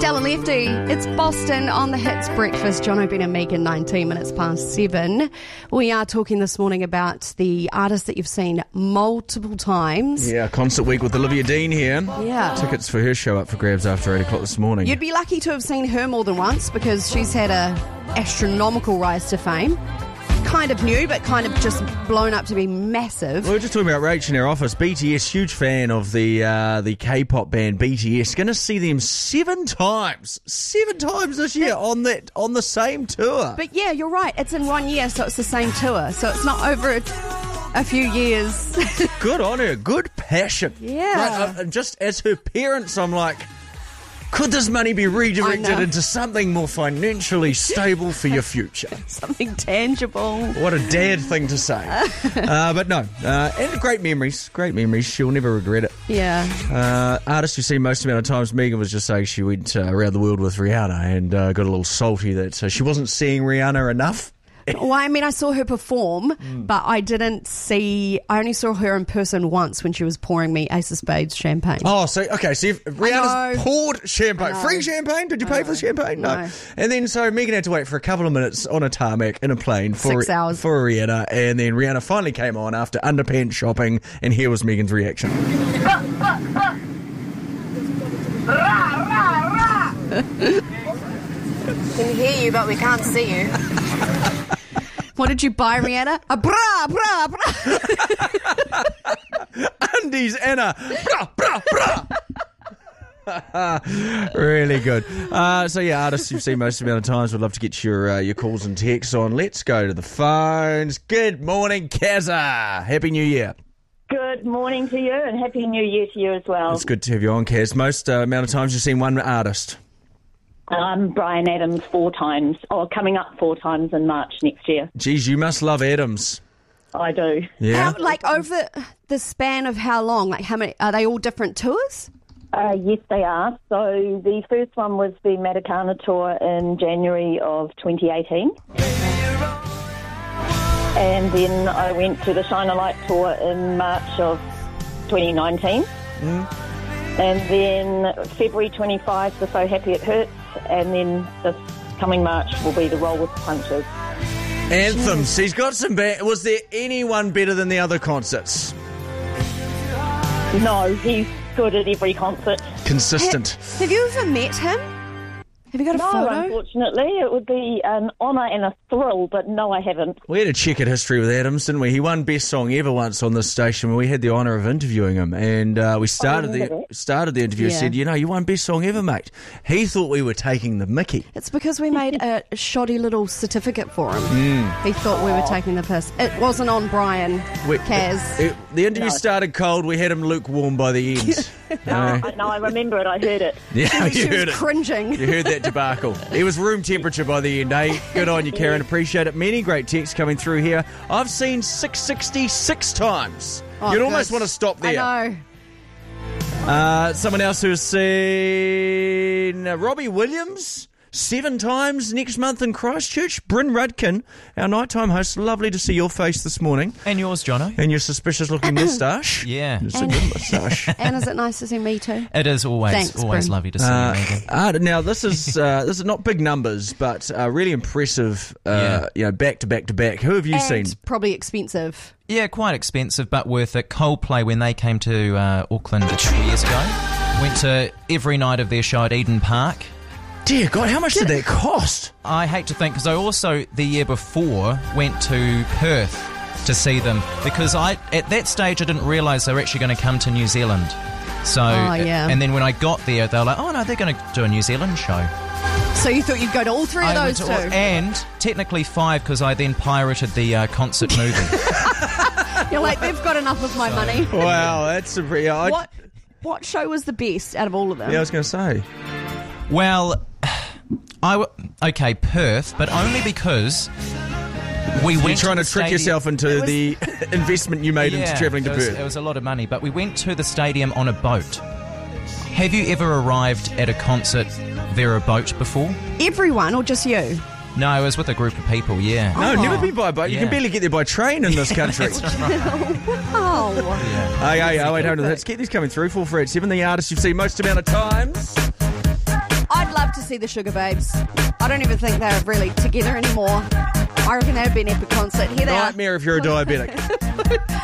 Del and Lefty, it's Boston on the Hits Breakfast. John O'Brien and Megan, 19 minutes past 7. We are talking this morning about the artist that you've seen multiple times. Yeah, concert week with Olivia Dean here. Yeah. Tickets for her show up for grabs after 8 o'clock this morning. You'd be lucky to have seen her more than once because she's had a astronomical rise to fame. Kind of new, but kind of just blown up to be massive. We were just talking about Rach in our office. BTS, huge fan of the K-pop band BTS. Going to see them 7 times this year on the same tour. But yeah, you're right. It's in 1 year, so it's the same tour. So it's not over a few years. Good on her. Good passion. Yeah. Like, just as her parents, I'm like, could this money be redirected into something more financially stable for your future? Something tangible. What a dad thing to say. But no. And great memories. She'll never regret it. Yeah. Artist you've seen most amount of times. Megan was just saying she went around the world with Rihanna and got a little salty that she wasn't seeing Rihanna enough. Well, I mean, I saw her perform, but I only saw her in person once when she was pouring me Ace of Spades champagne. Oh, so Rihanna's poured champagne. Free champagne? Did you pay for the champagne? No. And then so Megan had to wait for a couple of minutes on a tarmac in a plane for 6 hours for Rihanna, and then Rihanna finally came on after underpants shopping, and here was Megan's reaction. Can hear you, but we can't see you. What did you buy, Rihanna? A bra, bra, bra. Undies and a bra, bra, bra. Really good. So yeah, artists you've seen most amount of times. We'd love to get your calls and texts on. Let's go to the phones. Good morning, Kazza. Happy New Year. Good morning to you and Happy New Year to you as well. It's good to have you on, Kaz. Most amount of times you've seen one artist. Bryan Adams 4 times. Oh, coming up 4 times in March next year. Geez, you must love Adams. I do. Yeah. Over the span of how long? Like how many? Are they all different tours? Yes, they are. So the first one was the Matakana tour in January of 2018. And then I went to the Shine a Light tour in March of 2019. And then February 25, the So Happy It Hurts. And then this coming March will be the Roll with the Punches. Anthems. He's got some was there anyone better than the other concerts? No, he's good at every concert. Consistent. Have you ever met him? Have you got a No, photo? unfortunately. It would be an honour and a thrill, but no, I haven't. We had a checkered history with Adams, didn't we? He won Best Song Ever once on this station when we had the honour of interviewing him. And we started the interview and said, you won Best Song Ever, mate. He thought we were taking the mickey. It's because we made a shoddy little certificate for him. He thought we were taking the piss. It wasn't on Brian, Kaz. The interview started cold. We had him lukewarm by the end. No, I remember it. I heard it. Yeah, She was cringing. You heard that debacle. It was room temperature by the end, eh? Good on you, Karen. Appreciate it. Many great texts coming through here. I've seen 666 times. You'd almost want to stop there. I know. Someone else who's seen Robbie Williams 7 times next month in Christchurch. Bryn Rudkin, our nighttime host. Lovely to see your face this morning. And yours, Jono. And your suspicious-looking moustache. Yeah. It's a good moustache. And is it nice to see me too? It is always Thanks, Bryn. lovely to see you, Megan. Now, this is not big numbers, but really impressive, back to back to back. Who have you seen? Probably expensive. Yeah, quite expensive, but worth it. Coldplay, when they came to Auckland 2 years ago, went to every night of their show at Eden Park. Dear God, how much did that cost? I hate to think, because I also, the year before, went to Perth to see them, because at that stage I didn't realise they were actually going to come to New Zealand. So, and then when I got there, they were like, oh no, they're going to do a New Zealand show. So you thought you'd go to all 3 of those too? And technically 5, because I then pirated the concert movie. You're like, they've got enough of my money. Wow, that's a What show was the best out of all of them? Yeah, I was going to say. Well, Perth, but only because we went. You're trying to trick yourself into the investment you made into travelling to Perth. It was a lot of money, but we went to the stadium on a boat. Have you ever arrived at a concert via a boat before? Everyone, or just you? No, I was with a group of people, yeah. No, I've never been by boat. You can barely get there by train in this country. Wow. Hey, 0800 hits. Keep these coming through. 4487. The artist you've seen most amount of times. I'd love see the Sugar Babes. I don't even think they're really together anymore. I reckon that'd be an epic concert. Here they are. Nightmare if you're a diabetic.